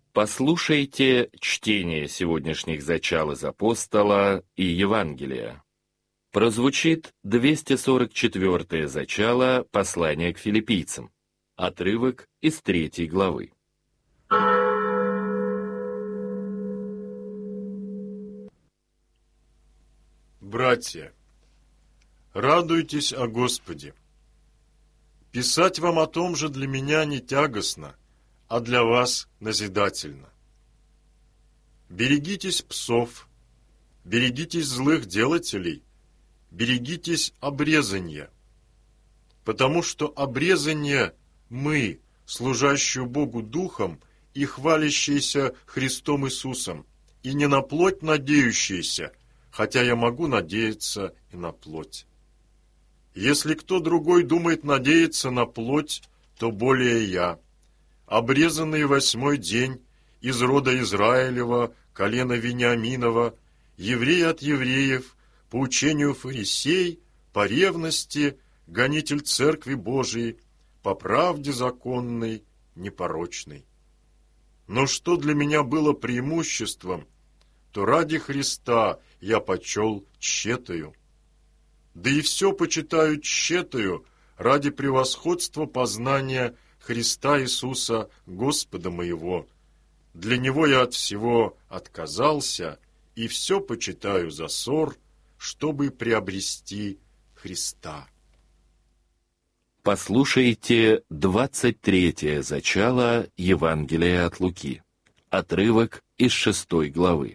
Послушайте чтение сегодняшних зачал из Апостола и Евангелия. Прозвучит 244-е зачало послания к филиппийцам, отрывок из 3 главы. Братья, радуйтесь о Господе. Писать вам о том же для меня не тягостно, а для вас назидательно. Берегитесь псов, берегитесь злых делателей, берегитесь обрезания, потому что обрезание мы, служащие Богу Духом и хвалящиеся Христом Иисусом, и не на плоть надеющиеся, хотя я могу надеяться и на плоть. Если кто другой думает надеяться на плоть, то более я, обрезанный 8-й день, из рода Израилева, колена Вениаминова, еврей от евреев, по учению фарисей, по ревности, гонитель Церкви Божией, по правде законной, непорочной. Но что для меня было преимуществом, то ради Христа я почел тщетою. Да и все почитаю тщетою ради превосходства познания Христа Иисуса, Господа моего. Для Него я от всего отказался, и все почитаю за ссор, чтобы приобрести Христа. Послушайте 23-е зачало Евангелия от Луки, отрывок из 6 главы.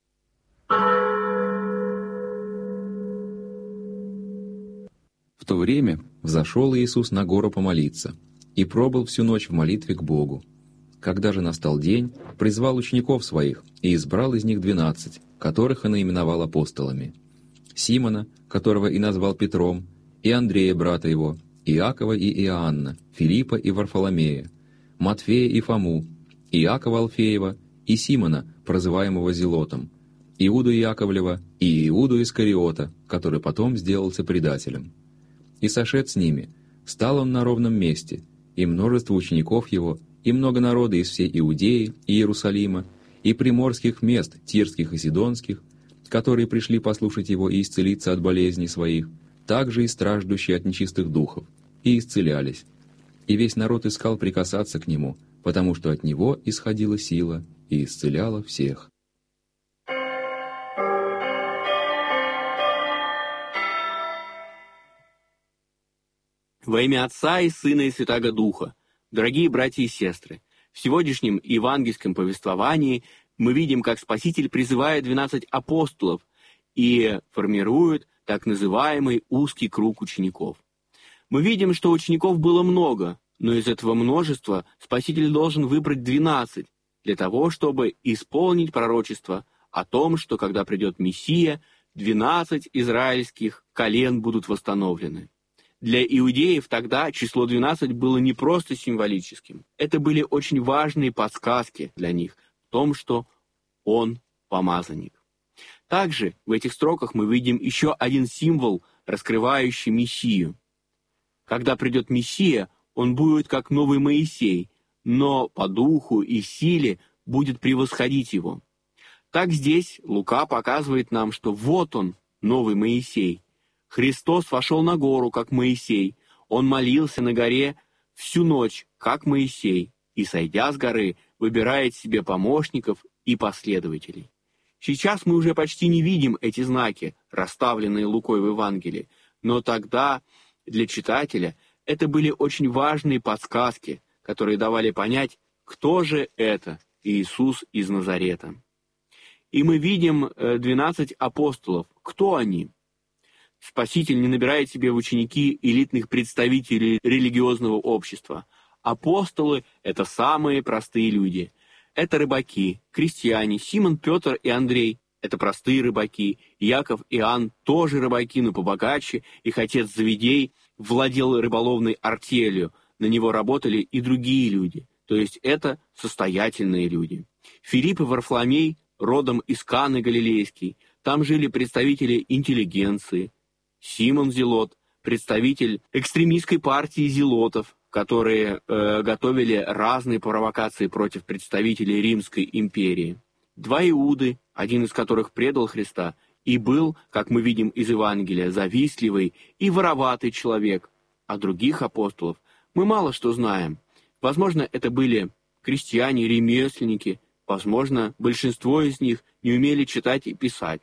В то время взошел Иисус на гору помолиться и пробыл всю ночь в молитве к Богу. Когда же настал день, призвал учеников своих и избрал из них 12, которых и наименовал апостолами: Симона, которого и назвал Петром, и Андрея, брата его, Иакова и Иоанна, Филиппа и Варфоломея, Матфея и Фому, Иакова Алфеева и Симона, прозываемого Зелотом, Иуду Яковлева и Иуду Искариота, который потом сделался предателем. И сошед с ними, стал он на ровном месте, и множество учеников его, и много народа из всей Иудеи и Иерусалима, и приморских мест, тирских и сидонских, которые пришли послушать его и исцелиться от болезней своих, также и страждущие от нечистых духов, и исцелялись. И весь народ искал прикасаться к нему, потому что от него исходила сила и исцеляла всех. Во имя Отца и Сына и Святаго Духа, дорогие братья и сестры, в сегодняшнем евангельском повествовании мы видим, как Спаситель призывает 12 апостолов и формирует так называемый узкий круг учеников. Мы видим, что учеников было много, но из этого множества Спаситель должен выбрать 12 для того, чтобы исполнить пророчество о том, что когда придет Мессия, 12 израильских колен будут восстановлены. Для иудеев тогда число 12 было не просто символическим. Это были очень важные подсказки для них в том, что он помазанник. Также в этих строках мы видим еще один символ, раскрывающий Мессию. Когда придет Мессия, он будет как новый Моисей, но по духу и силе будет превосходить его. Так здесь Лука показывает нам, что вот он, новый Моисей. Христос вошел на гору, как Моисей. Он молился на горе всю ночь, как Моисей, и, сойдя с горы, выбирает себе помощников и последователей. Сейчас мы уже почти не видим эти знаки, расставленные Лукой в Евангелии, но тогда для читателя это были очень важные подсказки, которые давали понять, кто же это Иисус из Назарета. И мы видим 12 апостолов. Кто они? Спаситель не набирает себе в ученики элитных представителей религиозного общества. Апостолы — это самые простые люди. Это рыбаки, крестьяне. Симон, Петр и Андрей — это простые рыбаки. Яков и Иоанн тоже рыбаки, но побогаче. Их отец Завидей владел рыболовной артелью. На него работали и другие люди. То есть это состоятельные люди. Филипп и Варфоломей родом из Каны Галилейской. Там жили представители интеллигенции. Симон Зелот, представитель экстремистской партии зелотов, которые готовили разные провокации против представителей Римской империи. 2 Иуды, один из которых предал Христа, и был, как мы видим из Евангелия, завистливый и вороватый человек. О других апостолов мы мало что знаем. Возможно, это были крестьяне, ремесленники, возможно, большинство из них не умели читать и писать.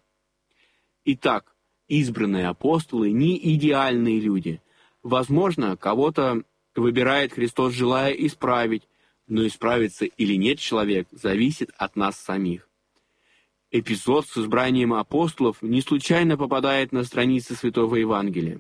Итак, избранные апостолы не идеальные люди. Возможно, кого-то выбирает Христос, желая исправить, но исправится или нет человек, зависит от нас самих. Эпизод с избранием апостолов не случайно попадает на страницы Святого Евангелия.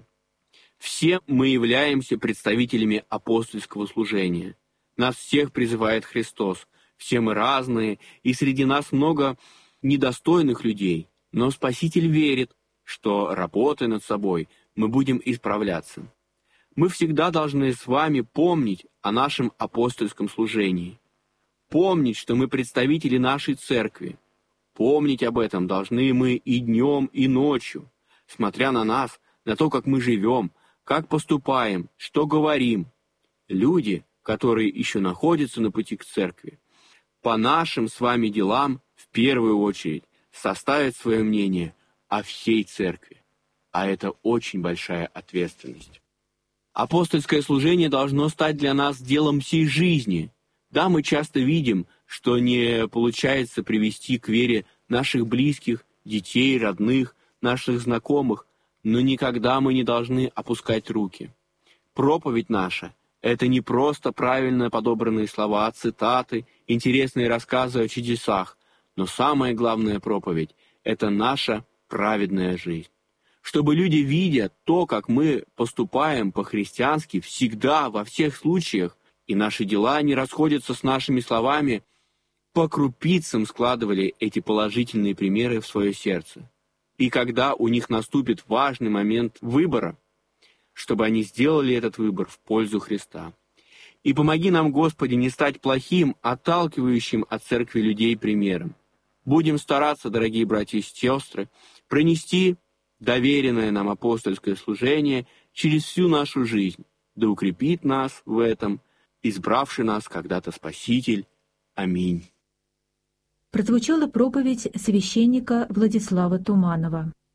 Все мы являемся представителями апостольского служения. Нас всех призывает Христос. Все мы разные, и среди нас много недостойных людей. Но Спаситель верит, что, работая над собой, мы будем исправляться. Мы всегда должны с вами помнить о нашем апостольском служении. Помнить, что мы представители нашей церкви. Помнить об этом должны мы и днем, и ночью, смотря на нас, на то, как мы живем, как поступаем, что говорим. Люди, которые еще находятся на пути к церкви, по нашим с вами делам, в первую очередь, составят свое мнение о всей церкви. А это очень большая ответственность. Апостольское служение должно стать для нас делом всей жизни. Да, мы часто видим, что не получается привести к вере наших близких, детей, родных, наших знакомых, но никогда мы не должны опускать руки. Проповедь наша — это не просто правильно подобранные слова, цитаты, интересные рассказы о чудесах, но самая главная проповедь — это наша праведная жизнь. Чтобы люди, видя то, как мы поступаем по-христиански, всегда, во всех случаях, и наши дела не расходятся с нашими словами, по крупицам складывали эти положительные примеры в свое сердце. И когда у них наступит важный момент выбора, чтобы они сделали этот выбор в пользу Христа. И помоги нам, Господи, не стать плохим, отталкивающим от церкви людей примером. Будем стараться, дорогие братья и сестры, пронести доверенное нам апостольское служение через всю нашу жизнь, да укрепит нас в этом, избравший нас когда-то Спаситель. Аминь. Прозвучала проповедь священника Владислава Туманова.